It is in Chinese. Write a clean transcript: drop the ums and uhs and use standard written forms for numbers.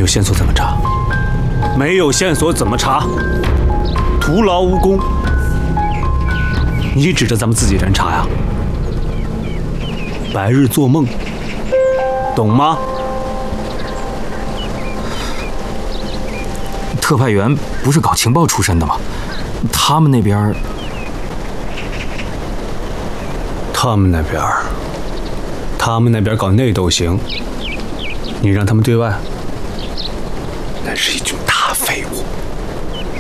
有线索怎么查？没有线索怎么查？徒劳无功。你指着咱们自己人查呀？白日做梦，懂吗？ 特派员不是搞情报出身的吗？他们那边搞内斗行，你让他们对外，那是一群大废物。